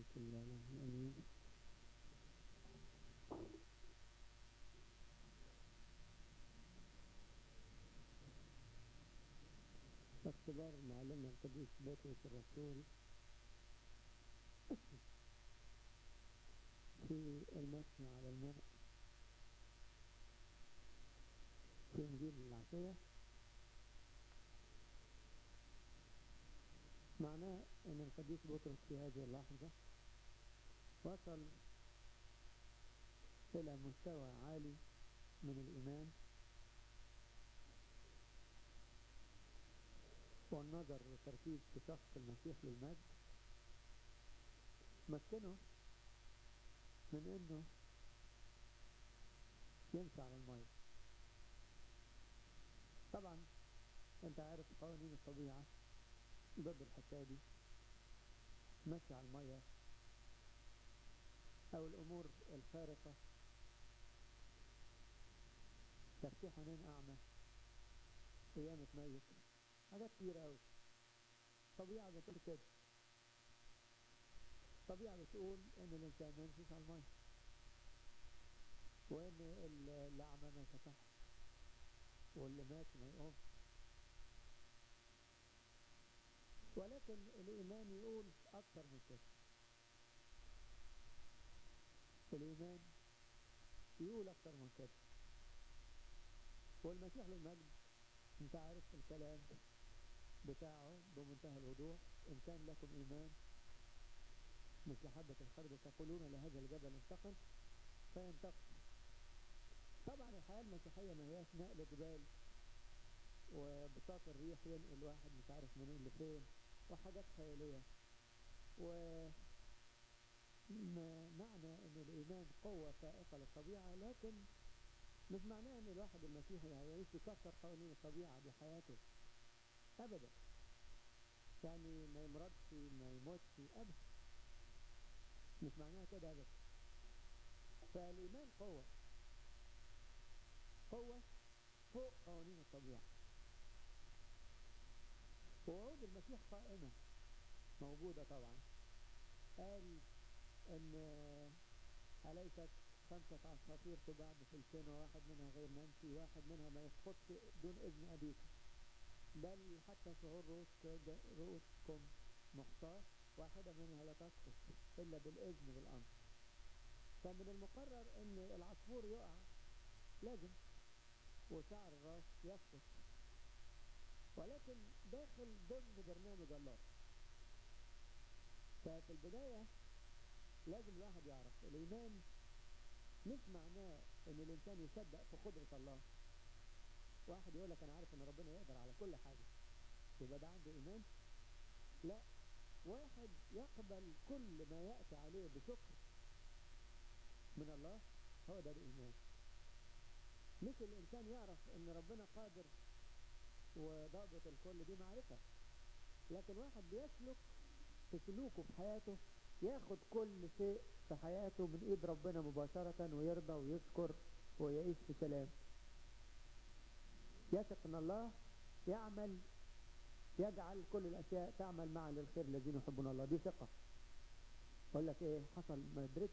بسم الله الرحمن الرحيم. اختبار معلمنا القديس بطرس الرسول في المشي على الماء في إنجيل العشية. معناه أن القديس بطرس في هذه اللحظة وصل إلى مستوى عالي من الإيمان والنظر والتركيز في شخص المسيح للمجد، مكنه من أنه يمشي على المية. طبعا أنت عارف قوانين الطبيعة ضد الحكاية دي، مشي على المية أو الأمور الخارقة، تفتيح عينين أعمى، قيامة ميت، حاجات كتير أوي. طبيعة بتقول كده، طبيعة بتقول إن الإنسان ما يمشيش على المية، وإن الأعمى ما يفتحش، واللي مات ما يقومش. ولكن الإيمان يقول أكثر من كده. الإيمان يقول أكثر من كده. والمسيح للمجد أنت عارف الكلام بتاعه بمنتهى الوضوح: إن كان لكم إيمان مثل حبة الخردل تقولون لهذا الجبل انتقل فينتقل. طبعا الحياة المسيحية ما هياش نقل جبال وبساط الريح ينقل واحد مش عارف منين لفين وحاجات خيالية. ومعنى ان الإيمان قوة فائقة للطبيعة، لكن مش معناه ان الواحد المسيحي هيعيش يكسر قوانين الطبيعة دي حياته أبدا، يعني ما يمرضش ما يموتش أبدا، مش معناها كده أبدا. فالإيمان قوة فوق قوانين الطبيعة، ووعود المسيح قائمة موجودة. طبعا قال ان أليست 5 عصافير تباع بفلسين وواحد منها غير منسي، واحد منها ما يسقطش دون إذن أبيكم، بل حتى شعور رؤوسكم محصاة، واحدة منها لا تسقط إلا بالإذن بالأمر. فمن المقرر ان العصفور يقع لازم وشعر الراس يسقط، ولكن داخل ضمن برنامج الله. ففي البداية لازم الواحد يعرف الإيمان مش معناه ان الإنسان يصدق في قدرة الله. واحد يقول لك أنا عارف ان ربنا يقدر على كل حاجة، يبقى ده عنده إيمان؟ لا، واحد يقبل كل ما يأتي عليه بشكر من الله، هو ده الإيمان. مش الإنسان يعرف ان ربنا قادر وضابط الكل، دي معرفة، لكن واحد بيسلك في سلوكه في حياته ياخد كل شيء في حياته من ايد ربنا مباشرة ويرضى ويشكر ويعيش في سلام. يثق ان الله يجعل كل الاشياء تعمل معا للخير الذين يحبون الله. دي ثقة. اقول لك ايه حصل؟ ما قدرتش